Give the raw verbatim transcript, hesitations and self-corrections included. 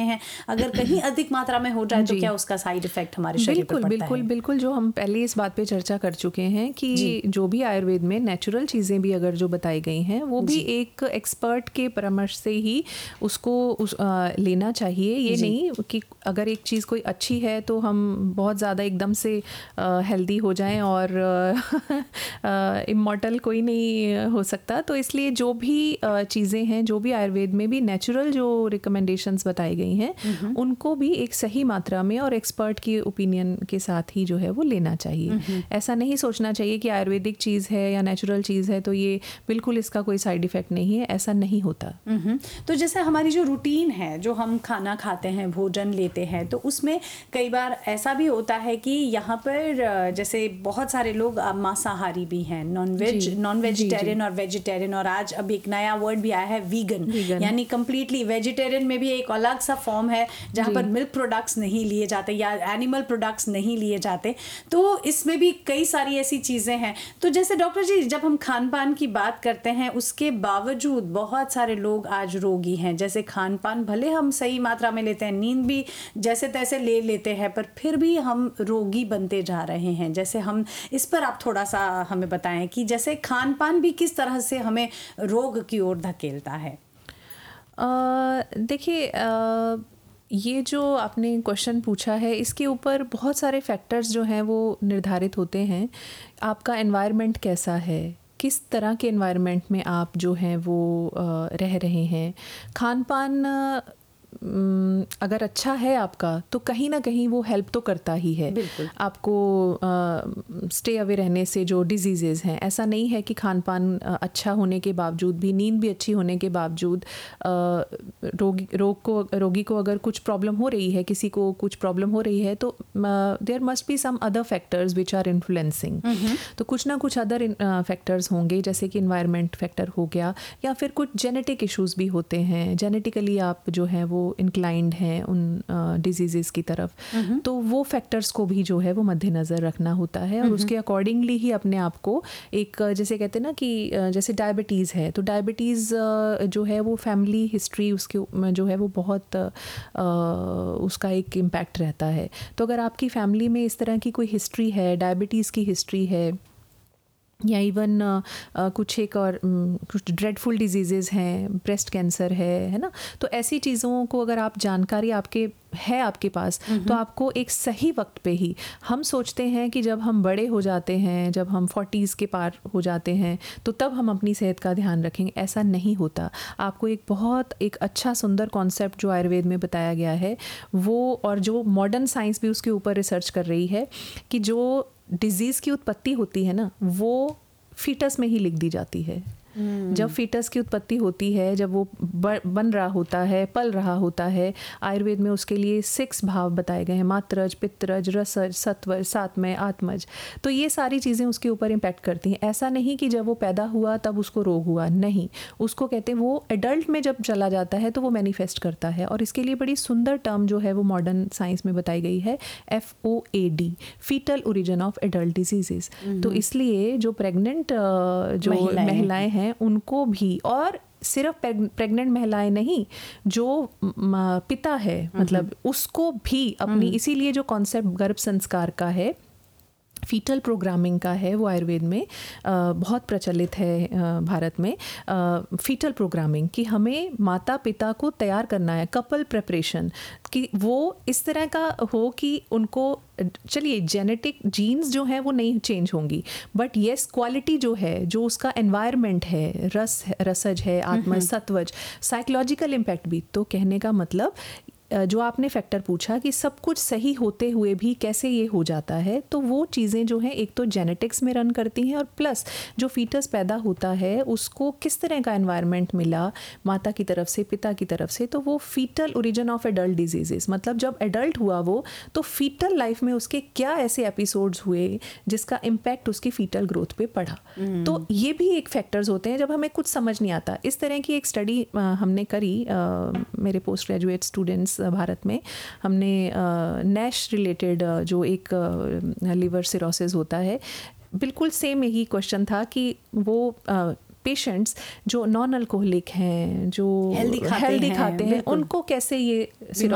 हैं, अगर कहीं अधिक मात्रा में हो जाए तो क्या उसका साइड इफेक्ट हमारे शरीर पर पड़ता बिल्कुल है? बिल्कुल जो हम पहले इस बात पे चर्चा कर चुके हैं कि जो भी आयुर्वेद में नेचुरल चीज़ें भी अगर जो बताई गई हैं वो भी एक एक्सपर्ट के परामर्श से ही उसको उस, आ, लेना चाहिए। ये नहीं कि अगर एक चीज़ कोई अच्छी है तो हम बहुत ज़्यादा एकदम से हेल्दी हो जाएं और इमॉर्टल कोई नहीं हो सकता। तो इसलिए जो भी चीज़ें हैं, जो भी आयुर्वेद में भी नेचुरल जो रिकमेंडेशंस बताई गई हैं उनको भी एक सही मात्रा में और एक्सपर्ट की ओपिनियन के साथ ही जो है वो लेना चाहिए। ऐसा नहीं सोचना चाहिए कि आयुर्वेदिक चीज़ है या नेचुरल चीज़ है तो ये बिल्कुल इसका कोई साइड इफ़ेक्ट नहीं है, ऐसा नहीं होता। तो जैसे हमारी जो रूटीन है, जो हम खाना खाते हैं, भोजन लेते हैं, तो उसमें कई बार ऐसा भी होता है कि यहाँ पर जैसे बहुत सारे लोग मांसाहारी भी हैं, नॉन वेज नॉन वेजिटेरियन और वेजिटेरियन, और आज अब एक नया वर्ड भी आया है वीगन, यानी कंप्लीटली वेजिटेरियन में भी एक अलग सा फॉर्म है जहाँ पर मिल्क प्रोडक्ट्स नहीं लिए जाते या एनिमल प्रोडक्ट्स नहीं लिए जाते। तो इसमें भी कई सारी ऐसी चीज़ें हैं। तो जैसे डॉक्टर जी, जब हम खान पान की बात करते हैं उसके बावजूद बहुत सारे लोग आज रोगी हैं। जैसे खान पान भले हम सही मात्रा में लेते हैं, नींद भी जैसे तैसे ले लेते हैं, पर फिर भी हम रोगी बनते जा रहे हैं। जैसे हम इस पर आप थोड़ा सा हमें बताएं कि जैसे खान पान भी किस तरह से हमें रोग की ओर धकेलता है। देखिए, ये जो आपने क्वेश्चन पूछा है इसके ऊपर बहुत सारे फैक्टर्स जो हैं वो निर्धारित होते हैं। आपका एनवायरनमेंट कैसा है, किस तरह के एनवायरनमेंट में आप जो हैं वो रह रहे हैं। खान पान अगर अच्छा है आपका तो कहीं ना कहीं वो हेल्प तो करता ही है आपको स्टे अवे रहने से जो डिजीज़ेज़ हैं। ऐसा नहीं है कि खान पान अच्छा होने के बावजूद भी, नींद भी अच्छी होने के बावजूद रोगी रोग को रोगी को अगर कुछ प्रॉब्लम हो रही है, किसी को कुछ प्रॉब्लम हो रही है, तो there must be some other factors which are influencing. तो कुछ ना कुछ अदर फैक्टर्स होंगे, जैसे कि इन्वायरमेंट फैक्टर हो गया, या फिर कुछ जेनेटिक इश्यूज़ भी होते हैं। जेनेटिकली आप जो है वो इंक्लाइंड हैं उन डिजीज़ेज़ की तरफ, तो वो फैक्टर्स को भी जो है वो मद्देनज़र रखना होता है और उसके अकॉर्डिंगली ही अपने आप को एक, जैसे कहते हैं ना कि जैसे डायबिटीज़ है तो डायबिटीज़ जो है वो फैमिली हिस्ट्री उसके जो है वो बहुत आ, उसका एक इम्पैक्ट रहता है। तो अगर आपकी फैमिली में इस तरह की कोई हिस्ट्री है, डायबिटीज़ की हिस्ट्री है, या इवन uh, uh, कुछ एक और um, कुछ ड्रेडफुल डिजीज़ेज़ हैं, ब्रेस्ट कैंसर है है ना, तो ऐसी चीज़ों को अगर आप जानकारी आपके है आपके पास तो आपको एक सही वक्त पे ही, हम सोचते हैं कि जब हम बड़े हो जाते हैं, जब हम फोर्टीज़ के पार हो जाते हैं तो तब हम अपनी सेहत का ध्यान रखेंगे, ऐसा नहीं होता। आपको एक बहुत एक अच्छा सुंदर कॉन्सेप्ट जो आयुर्वेद में बताया गया है वो, और जो मॉडर्न साइंस भी उसके ऊपर रिसर्च कर रही है, कि जो डिजीज़ की उत्पत्ति होती है ना वो फीटस में ही लिख दी जाती है। Hmm. जब फीटस की उत्पत्ति होती है, जब वो बन रहा होता है, पल रहा होता है, आयुर्वेद में उसके लिए सिक्स भाव बताए गए हैं, मात्रज, पित्रज, रसज, सत्वज, सात्मय, आत्मज। तो ये सारी चीज़ें उसके ऊपर इम्पैक्ट करती हैं। ऐसा नहीं कि जब वो पैदा हुआ तब उसको रोग हुआ, नहीं, उसको कहते हैं वो एडल्ट में जब चला जाता है तो वो मैनिफेस्ट करता है। और इसके लिए बड़ी सुंदर टर्म जो है वो मॉडर्न साइंस में बताई गई है, F O A D, fetal origin of adult diseases. तो इसलिए जो प्रेग्नेंट जो महिलाएं हैं उनको भी, और सिर्फ प्रेग्नेंट महिलाएं नहीं, जो पिता है मतलब उसको भी अपनी, इसीलिए जो कॉन्सेप्ट गर्भ संस्कार का है, फीटल प्रोग्रामिंग का है, वो आयुर्वेद में आ, बहुत प्रचलित है आ, भारत में। फीटल प्रोग्रामिंग कि हमें माता पिता को तैयार करना है, कपल प्रेपरेशन, कि वो इस तरह का हो कि उनको, चलिए जेनेटिक जीन्स जो हैं वो नहीं चेंज होंगी, बट येस क्वालिटी जो है, जो उसका एनवायरनमेंट है, रस रसज है, आत्मज, सत्वज, साइकोलॉजिकल इम्पैक्ट भी। तो कहने का मतलब जो आपने फैक्टर पूछा कि सब कुछ सही होते हुए भी कैसे ये हो जाता है, तो वो चीज़ें जो हैं एक तो जेनेटिक्स में रन करती हैं, और प्लस जो फीटस पैदा होता है उसको किस तरह का एनवायरनमेंट मिला माता की तरफ से, पिता की तरफ से, तो वो fetal origin of adult diseases, मतलब जब एडल्ट हुआ वो, तो फीटल लाइफ में उसके क्या ऐसे एपिसोड्स हुए जिसका इम्पैक्ट उसकी फीटल ग्रोथ पे पड़ा। hmm. तो ये भी एक फैक्टर्स होते हैं जब हमें कुछ समझ नहीं आता। इस तरह की एक स्टडी हमने करी, आ, मेरे पोस्ट ग्रेजुएट स्टूडेंट्स भारत में, हमने नैश रिलेटेड जो एक लिवर सिरोसिस होता है, बिल्कुल सेम यही क्वेश्चन था कि वो पेशेंट्स जो नॉन अल्कोहलिक हैं, जो हेल्दी खाते, खाते हैं, हैं उनको कैसे ये